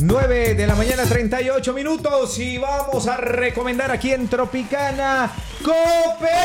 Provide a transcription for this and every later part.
9 de la mañana, 38 minutos. Y vamos a recomendar aquí en Tropicana Copete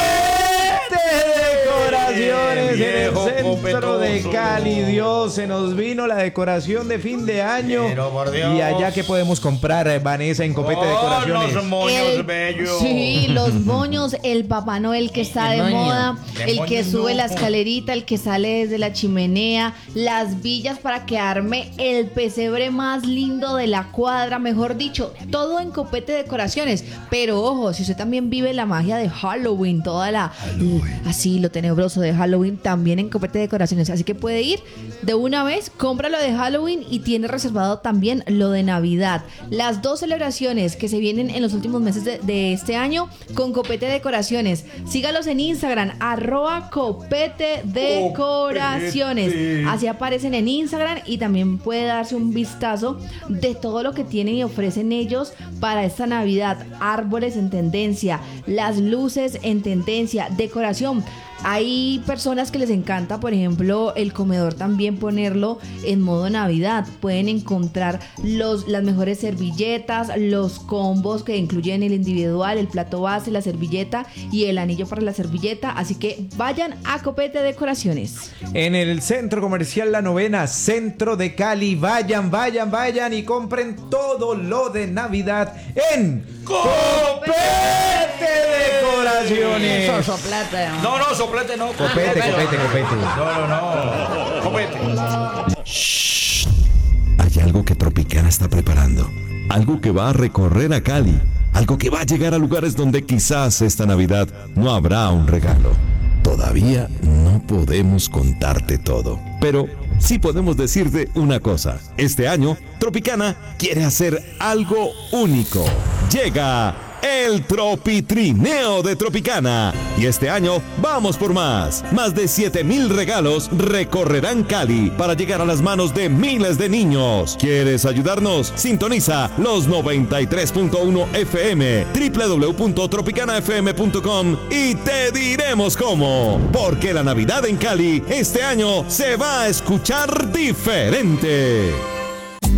Decoraciones en el centro de Cali. Dios, se nos vino la decoración de fin de año. Pero por Dios. Y allá, ¿qué podemos comprar, Vanessa, en Copete Decoraciones? Los moños bellos. Sí, los moños, el Papá Noel que está de moda, el que sube la escalerita, el que sale desde la chimenea, las villas para que arme el pesebre más lindo de la cuadra, mejor dicho, todo en Copete Decoraciones. Pero ojo, si usted también vive la magia de Halloween, así lo tenebroso de Halloween, también en Copete Decoraciones. Así que puede ir de una vez, compra lo de Halloween y tiene reservado también lo de Navidad. Las dos celebraciones que se vienen en los últimos meses de este año con Copete Decoraciones. Sígalos en Instagram, @Copete Decoraciones. Así aparecen en Instagram y también puede darse un vistazo de todo lo que tienen y ofrecen ellos para esta Navidad. Árboles en tendencia, las luces en tendencia, decoración. Hay personas que les encanta, por ejemplo, el comedor también ponerlo en modo Navidad. Pueden encontrar las mejores servilletas, los combos que incluyen el individual, el plato base, la servilleta y el anillo para la servilleta. Así que vayan a Copete Decoraciones. En el Centro Comercial La Novena, centro de Cali. Vayan y compren todo lo de Navidad en Copete Decoraciones. Soplete. No, soplete no. Copete. No. Copete. Shh. Hay algo que Tropicana está preparando. Algo que va a recorrer a Cali. Algo que va a llegar a lugares donde quizás esta Navidad no habrá un regalo. Todavía no podemos contarte todo, pero sí podemos decirte una cosa. Este año, Tropicana quiere hacer algo único. Llega el Tropitrineo de Tropicana. Y este año vamos por más. Más de 7,000 regalos recorrerán Cali para llegar a las manos de miles de niños. ¿Quieres ayudarnos? Sintoniza los 93.1 FM, www.tropicanafm.com y te diremos cómo. Porque la Navidad en Cali este año se va a escuchar diferente.